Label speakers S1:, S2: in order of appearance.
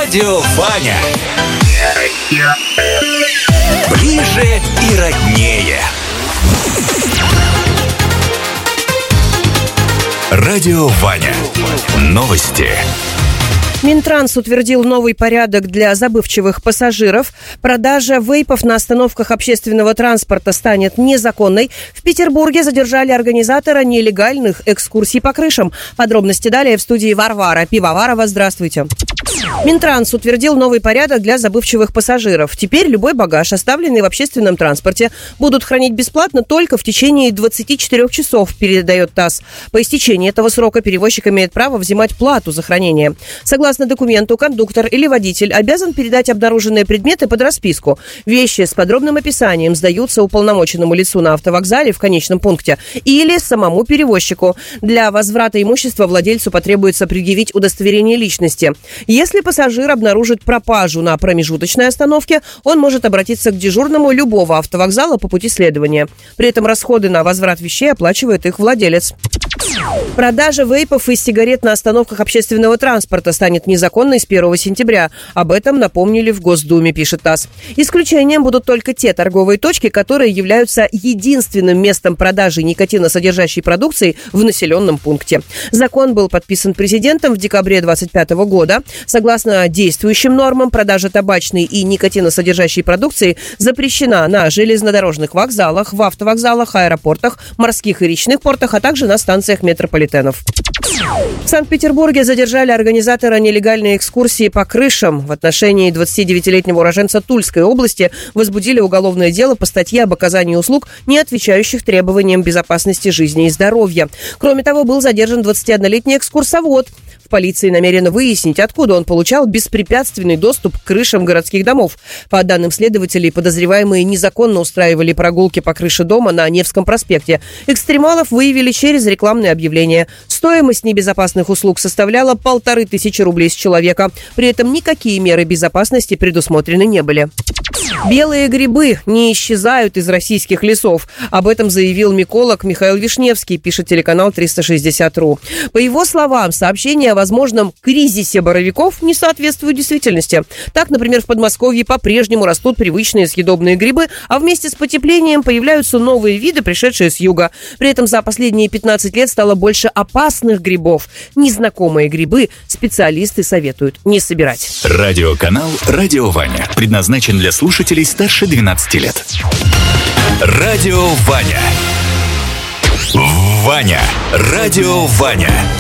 S1: Радио Ваня. Ближе и роднее. Радио Ваня. Новости.
S2: Минтранс утвердил новый порядок для забывчивых пассажиров. Продажа вейпов на остановках общественного транспорта станет незаконной. В Петербурге задержали организатора нелегальных экскурсий по крышам. Подробности далее в студии Варвара Пивоварова. Здравствуйте. Минтранс утвердил новый порядок для забывчивых пассажиров. Теперь любой багаж, оставленный в общественном транспорте, будут хранить бесплатно только в течение 24 часов, передает ТАСС. По истечении этого срока перевозчик имеет право взимать плату за хранение. Согласно документу, кондуктор или водитель обязан передать обнаруженные предметы под расписку. Вещи с подробным описанием сдаются уполномоченному лицу на автовокзале в конечном пункте или самому перевозчику. Для возврата имущества владельцу потребуется предъявить удостоверение личности. Если пассажир обнаружит пропажу на промежуточной остановке, он может обратиться к дежурному любого автовокзала по пути следования. При этом расходы на возврат вещей оплачивает их владелец. Продажа вейпов и сигарет на остановках общественного транспорта станет незаконной с 1 сентября. Об этом напомнили в Госдуме, пишет ТАСС. Исключением будут только те торговые точки, которые являются единственным местом продажи никотиносодержащей продукции в населенном пункте. Закон был подписан президентом в декабре 2025 года. Согласно действующим нормам, продажа табачной и никотиносодержащей продукции запрещена на железнодорожных вокзалах, в автовокзалах, аэропортах, морских и речных портах, а также на станциях метрополитенов. В Санкт-Петербурге задержали организатора нелегальной экскурсии по крышам. В отношении 29-летнего уроженца Тульской области возбудили уголовное дело по статье об оказании услуг, не отвечающих требованиям безопасности жизни и здоровья. Кроме того, был задержан 21-летний экскурсовод. В полиции намерены выяснить, откуда он получал беспрепятственный доступ к крышам городских домов. По данным следователей, подозреваемые незаконно устраивали прогулки по крыше дома на Невском проспекте. Экстремалов выявили через рекламные объявления. Стоимость небезопасных услуг составляла 1500 рублей с человека. При этом никакие меры безопасности предусмотрены не были. Белые грибы не исчезают из российских лесов. Об этом заявил миколог Михаил Вишневский, пишет телеканал 360.ru. По его словам, сообщения о возможном кризисе боровиков не соответствуют действительности. Так, например, в Подмосковье по-прежнему растут привычные съедобные грибы, а вместе с потеплением появляются новые виды, пришедшие с юга. При этом за последние 15 лет стало больше опасных грибов. Незнакомые грибы специалисты советуют не собирать.
S1: Радиоканал «Радио Ваня» предназначен для слушателей старше 12 лет. Радио Ваня. Ваня. Радио Ваня.